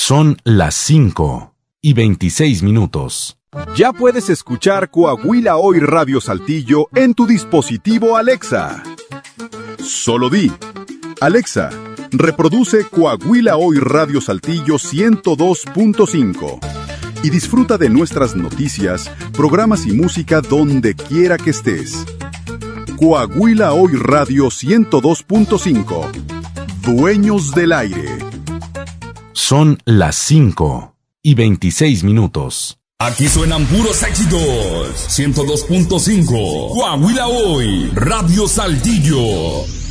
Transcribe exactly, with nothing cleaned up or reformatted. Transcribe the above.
Son las cinco y veintiséis minutos. Ya puedes escuchar Coahuila Hoy Radio Saltillo en tu dispositivo Alexa. Solo di: Alexa, reproduce Coahuila Hoy Radio Saltillo ciento dos punto cinco y disfruta de nuestras noticias, programas y música donde quiera que estés. Coahuila Hoy Radio ciento dos punto cinco. Dueños del aire. Son las cinco y veintiséis minutos. Aquí suenan puros éxitos. ciento dos punto cinco. Coahuila Hoy Radio Saltillo.